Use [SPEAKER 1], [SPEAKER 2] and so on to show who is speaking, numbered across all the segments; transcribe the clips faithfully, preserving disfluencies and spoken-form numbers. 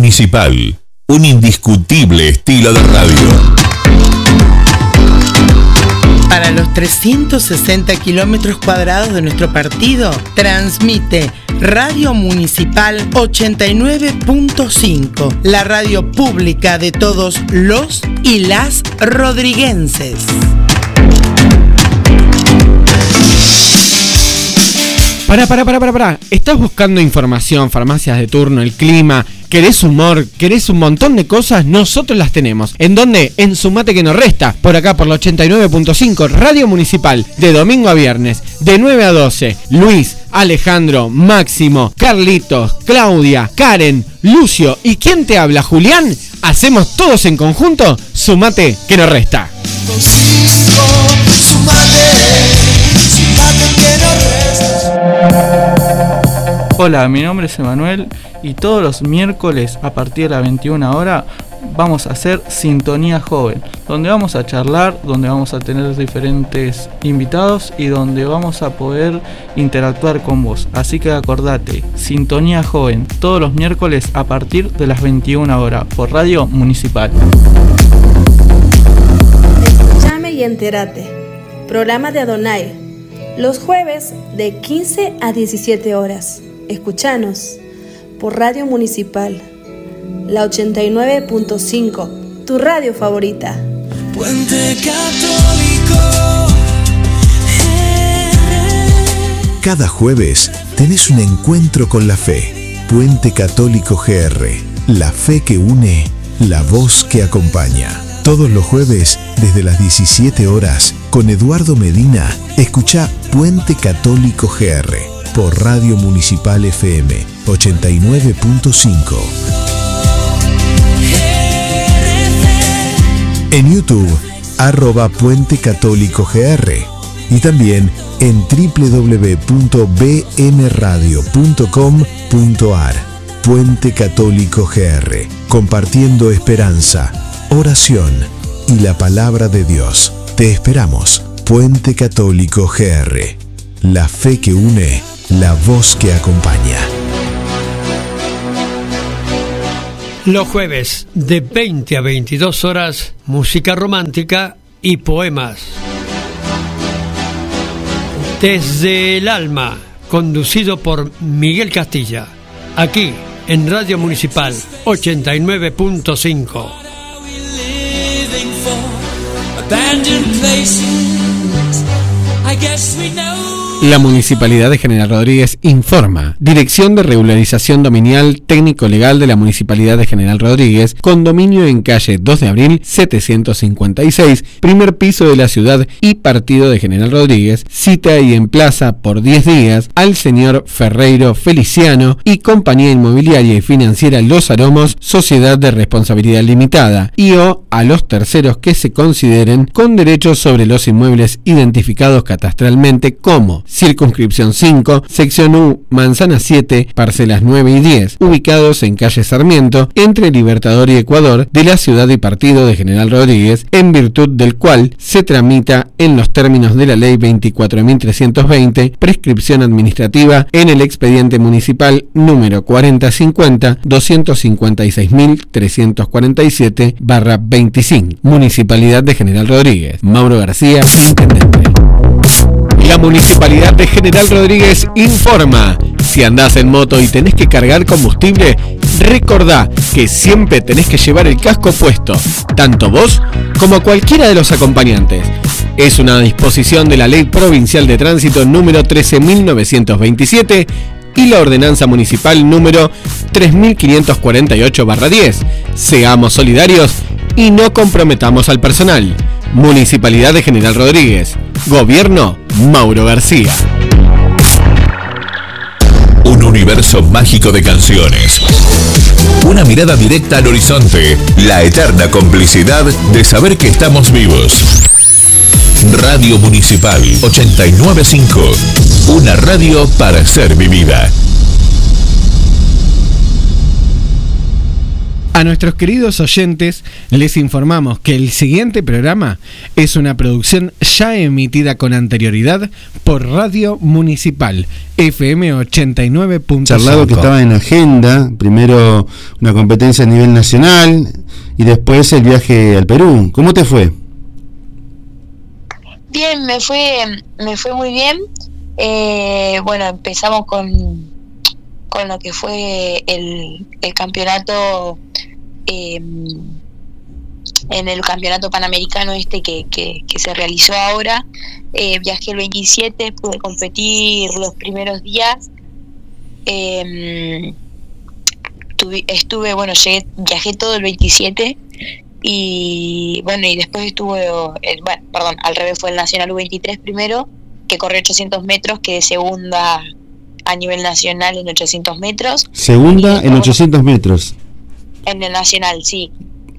[SPEAKER 1] Municipal, un indiscutible estilo de radio.
[SPEAKER 2] Para los trescientos sesenta kilómetros cuadrados de nuestro partido, transmite Radio Municipal ochenta y nueve punto cinco, la radio pública de todos los y las rodriguenses.
[SPEAKER 3] Pará, pará, pará, pará, pará. ¿Estás buscando información, farmacias de turno, el clima? ¿Querés humor? ¿Querés un montón de cosas? Nosotros las tenemos. ¿En dónde? En Sumate que nos resta. Por acá, por la ochenta y nueve punto cinco, Radio Municipal. De domingo a viernes, de nueve a doce. Luis, Alejandro, Máximo, Carlitos, Claudia, Karen, Lucio y ¿quién te habla? Julián. Hacemos todos en conjunto Sumate que nos resta.
[SPEAKER 4] Hola, mi nombre es Emanuel y todos los miércoles a partir de las veintiuna horas vamos a hacer Sintonía Joven, donde vamos a charlar, donde vamos a tener diferentes invitados y donde vamos a poder interactuar con vos. Así que acordate, Sintonía Joven, todos los miércoles a partir de las veintiuna horas por Radio Municipal.
[SPEAKER 5] Escuchame y entérate. Programa de Adonai. Los jueves de quince a diecisiete horas. Escuchanos por Radio Municipal, la ochenta y nueve punto cinco, tu radio favorita.
[SPEAKER 6] Puente Católico.
[SPEAKER 7] Cada jueves tenés un encuentro con la fe. Puente Católico G R, la fe que une, la voz que acompaña. Todos los jueves, desde las diecisiete horas, con Eduardo Medina, escuchá Puente Católico G R por Radio Municipal F M ochenta y nueve punto cinco. En YouTube, arroba Puente Católico G R y también en doble u doble u doble u punto b m radio punto com punto a r. Puente Católico G R, compartiendo esperanza, oración y la palabra de Dios. Te esperamos. Puente Católico G R, la fe que une, la voz que acompaña.
[SPEAKER 8] Los jueves de veinte a veintidós horas, música romántica y poemas. Desde el alma, conducido por Miguel Castilla, aquí en Radio Municipal ochenta y nueve punto cinco.
[SPEAKER 3] La Municipalidad de General Rodríguez informa. Dirección de Regularización Dominial Técnico Legal de la Municipalidad de General Rodríguez, condominio en calle dos de abril setecientos cincuenta y seis, primer piso de la ciudad y partido de General Rodríguez, cita y emplaza por diez días al señor Ferreiro Feliciano y Compañía Inmobiliaria y Financiera Los Aromos, Sociedad de Responsabilidad Limitada, y o a los terceros que se consideren con derechos sobre los inmuebles identificados catastralmente como Circunscripción cinco, Sección U, Manzana siete, Parcelas nueve y diez, ubicados en calle Sarmiento, entre Libertador y Ecuador, de la ciudad y partido de General Rodríguez, en virtud del cual se tramita en los términos de la Ley veinticuatro mil trescientos veinte, prescripción administrativa en el expediente municipal número cuarenta cincuenta doscientos cincuenta y seis mil trescientos cuarenta y siete barra veinticinco, Municipalidad de General Rodríguez. Mauro García, Intendente. La Municipalidad de General Rodríguez informa. Si andás en moto y tenés que cargar combustible, recordá que siempre tenés que llevar el casco puesto, tanto vos como cualquiera de los acompañantes. Es una disposición de la Ley Provincial de Tránsito número trece mil novecientos veintisiete y la Ordenanza Municipal número tres mil quinientos cuarenta y ocho barra diez. Seamos solidarios y no comprometamos al personal. Municipalidad de General Rodríguez. Gobierno Mauro García.
[SPEAKER 1] Un universo mágico de canciones. Una mirada directa al horizonte. La eterna complicidad de saber que estamos vivos. Radio Municipal ochenta y nueve punto cinco. Una radio para ser vivida.
[SPEAKER 3] A nuestros queridos oyentes les informamos que el siguiente programa es una producción ya emitida con anterioridad por Radio Municipal F M ochenta y nueve punto cinco.
[SPEAKER 9] Charlado que estaba en agenda, primero una competencia a nivel nacional y después el viaje al Perú. ¿Cómo te fue?
[SPEAKER 10] Bien, me fue, me fue muy bien. Eh, bueno, empezamos con con lo que fue el, el campeonato, eh, en el campeonato panamericano este que, que, que se realizó ahora. Eh, viajé el veintisiete, pude competir los primeros días. Eh, tuve, estuve, bueno, llegué, viajé todo el veintisiete y bueno, y después estuve, el, bueno, perdón, al revés, fue el Nacional U veintitrés primero, que corrió ochocientos metros, quedé segunda a nivel nacional en ochocientos metros.
[SPEAKER 9] Segunda en ochocientos metros.
[SPEAKER 10] En el nacional, sí.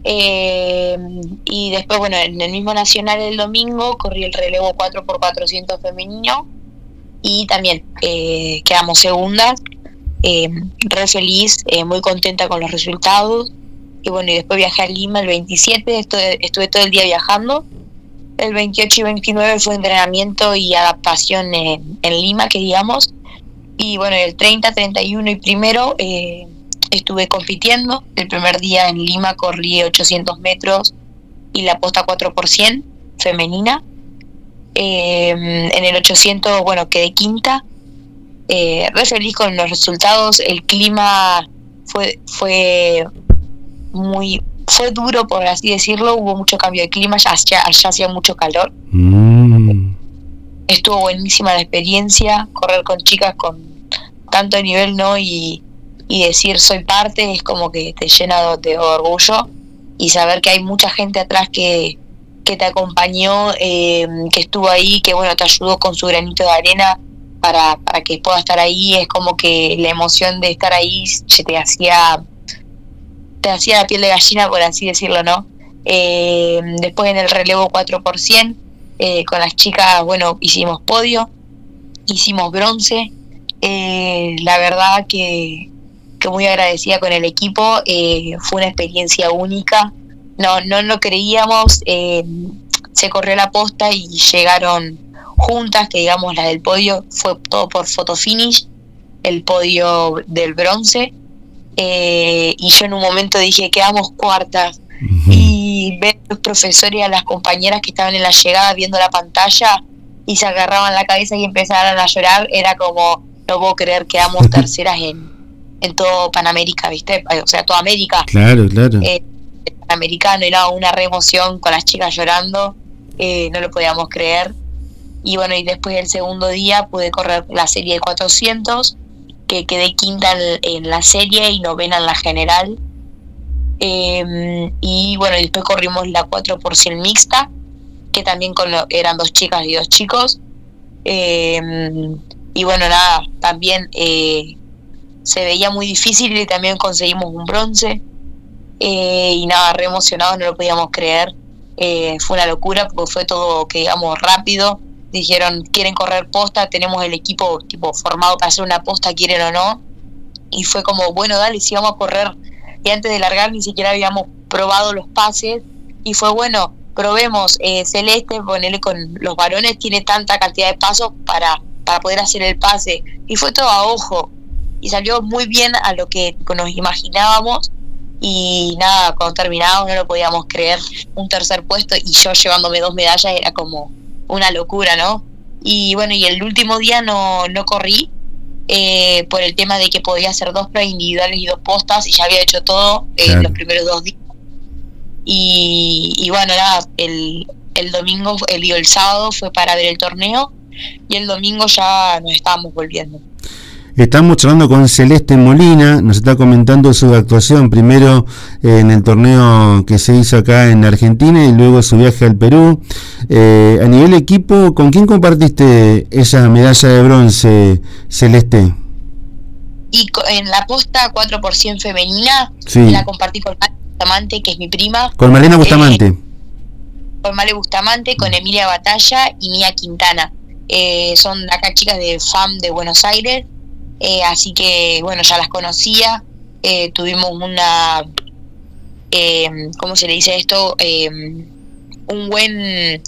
[SPEAKER 10] Eh, y después, bueno, en el mismo nacional el domingo corrí el relevo cuatro por cuatrocientos femenino y también eh, quedamos segundas. Eh, re feliz, eh, muy contenta con los resultados. Y bueno, y después viajé a Lima el veintisiete, estuve, estuve todo el día viajando. El veintiocho y veintinueve fue entrenamiento y adaptación en, en Lima, que digamos. Y bueno, el treinta, treinta y uno y primero eh, estuve compitiendo. El primer día en Lima corrí ochocientos metros y la posta cuatro por cien femenina. Eh, en el ochocientos, bueno, quedé quinta. Eh, re feliz con los resultados. El clima fue fue muy fue duro, por así decirlo. Hubo mucho cambio de clima, ya, ya, ya hacía mucho calor. Mm. Estuvo buenísima la experiencia, correr con chicas con tanto nivel, ¿no? Y, y decir soy parte es como que te llena de, de orgullo, y saber que hay mucha gente atrás que, que te acompañó, eh, que estuvo ahí, que bueno, te ayudó con su granito de arena para, para que pueda estar ahí. Es como que la emoción de estar ahí se te hacía te hacía la piel de gallina, por así decirlo, ¿no? Eh, después en el relevo cuatro por cien, eh, con las chicas, bueno, hicimos podio, hicimos bronce. Eh, la verdad que, que muy agradecida con el equipo. Eh, fue una experiencia única, no no lo creíamos. Eh, se corrió la posta y llegaron juntas, que digamos la del podio fue todo por photo finish, el podio del bronce. Eh, y yo en un momento dije quedamos cuartas. Uh-huh. Y ver a los profesores y a las compañeras que estaban en la llegada viendo la pantalla y se agarraban la cabeza y empezaron a llorar, era como, no puedo creer, quedamos terceras en, en todo Panamérica, ¿viste? O sea, toda América.
[SPEAKER 9] Claro, claro.
[SPEAKER 10] Eh, el Panamericano era una re emoción con las chicas llorando, eh, no lo podíamos creer. Y bueno, y después del segundo día pude correr la serie de cuatrocientos, que quedé quinta en, en la serie y novena en la general. Eh, y bueno, y después corrimos la cuatro por cien mixta, que también con lo, eran dos chicas y dos chicos. Eh, y bueno, nada, también eh, se veía muy difícil y también conseguimos un bronce. Eh, y nada, re emocionados, no lo podíamos creer. Eh, fue una locura porque fue todo, que digamos, rápido. Dijeron, quieren correr posta, tenemos el equipo tipo formado para hacer una posta, quieren o no. Y fue como, bueno, dale, sí, vamos a correr. Y antes de largar ni siquiera habíamos probado los pases. Y fue bueno, probemos. eh, Celeste, ponele con los varones, tiene tanta cantidad de pasos para, para poder hacer el pase. Y fue todo a ojo. Y salió muy bien a lo que nos imaginábamos. Y nada, cuando terminamos no lo podíamos creer. Un tercer puesto y yo llevándome dos medallas era como una locura, ¿no? Y bueno, y el último día no, no corrí. Eh, por el tema de que podía hacer dos pruebas individuales y dos postas, y ya había hecho todo en claro. los primeros dos días. Y, y bueno, nada, el, el domingo, el, el sábado fue para ver el torneo, y el domingo ya nos estábamos volviendo.
[SPEAKER 9] Estamos charlando con Celeste Molina, nos está comentando su actuación primero en el torneo que se hizo acá en Argentina y luego su viaje al Perú. Eh, a nivel equipo, ¿con quién compartiste esa medalla de bronce, Celeste?
[SPEAKER 10] Y en la posta cuatro por cien femenina, sí. La compartí con Malena Bustamante, que es mi prima.
[SPEAKER 9] Con Malena Bustamante.
[SPEAKER 10] Eh, con Malena Bustamante, con Emilia Batalla y Mía Quintana. Eh, son acá chicas de F A M de Buenos Aires. Eh, así que bueno, ya las conocía. Eh, tuvimos una eh, ¿cómo se le dice esto? Eh, un buen,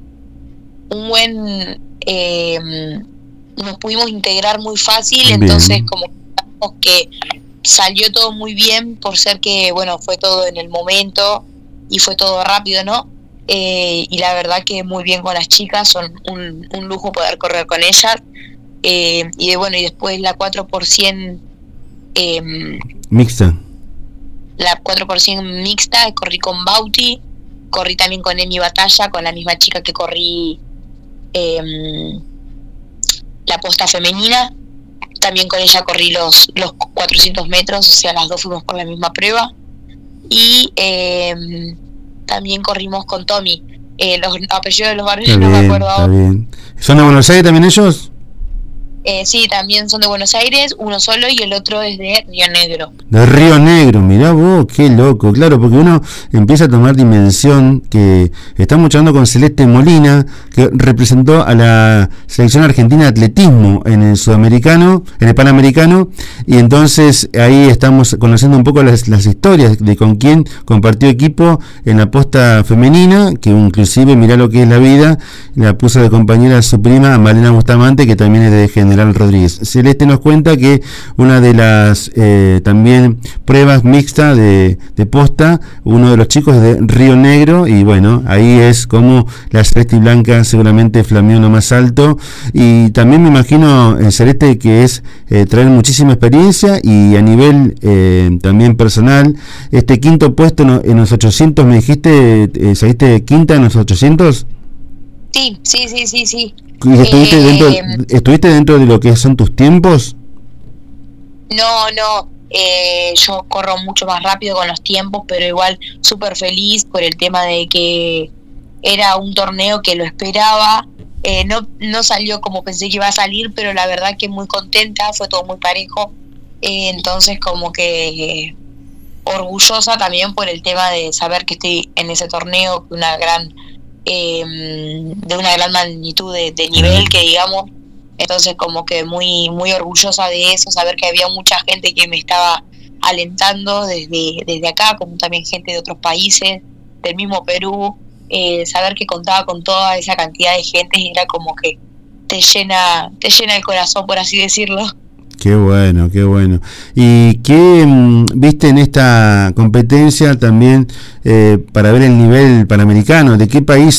[SPEAKER 10] un buen, eh, nos pudimos integrar muy fácil, bien. Entonces como que salió todo muy bien por ser que, bueno, fue todo en el momento y fue todo rápido, ¿no? Eh, y la verdad que muy bien con las chicas, son un, un lujo poder correr con ellas. Eh, y de, bueno, y después la cuatro por ciento eh,
[SPEAKER 9] mixta.
[SPEAKER 10] La cuatro por ciento mixta, corrí con Bauti, corrí también con Emi Batalla, con la misma chica que corrí eh, la posta femenina. También con ella corrí los, los cuatrocientos metros, o sea, las dos fuimos por la misma prueba. Y eh, también corrimos con Tommy. Eh, los apellidos de los barrios no me acuerdo ahora.
[SPEAKER 9] Bien. ¿Son de Buenos Aires también ellos?
[SPEAKER 10] Eh, sí, también son de Buenos Aires, uno solo y el otro es de Río Negro.
[SPEAKER 9] De Río Negro, mirá vos, qué loco, claro, porque uno empieza a tomar dimensión que estamos charlando con Celeste Molina, que representó a la selección argentina de atletismo en el sudamericano, en el panamericano, y entonces ahí estamos conociendo un poco las, las historias de con quién compartió equipo en la posta femenina, que inclusive, mirá lo que es la vida, la puso de compañera a su prima Malena Bustamante, que también es de General Rodríguez. Celeste nos cuenta que una de las eh, también pruebas mixtas de, de posta, uno de los chicos de Río Negro, y bueno, ahí es como la Celeste y Blanca seguramente flameó lo más alto, y también me imagino, eh, Celeste, que es eh, traer muchísima experiencia y a nivel eh, también personal, este quinto puesto en, en los ochocientos, me dijiste, eh, ¿saliste quinta en los ochocientos?
[SPEAKER 10] Sí, sí, sí, sí, sí.
[SPEAKER 9] ¿Y estuviste,
[SPEAKER 10] eh,
[SPEAKER 9] dentro, ¿Estuviste dentro de lo que son tus tiempos?
[SPEAKER 10] No, no, eh, yo corro mucho más rápido con los tiempos, pero igual súper feliz por el tema de que era un torneo que lo esperaba, eh, no, no salió como pensé que iba a salir, pero la verdad que muy contenta, fue todo muy parejo, eh, entonces como que eh, orgullosa también por el tema de saber que estoy en ese torneo, una gran... Eh, de una gran magnitud de, de nivel, que digamos, entonces como que muy muy orgullosa de eso, saber que había mucha gente que me estaba alentando desde, desde acá, como también gente de otros países, del mismo Perú, eh, saber que contaba con toda esa cantidad de gente era como que te llena, te llena el corazón, por así decirlo.
[SPEAKER 9] Qué bueno, qué bueno. ¿Y qué mmm, viste en esta competencia también eh, para ver el nivel panamericano? ¿De qué país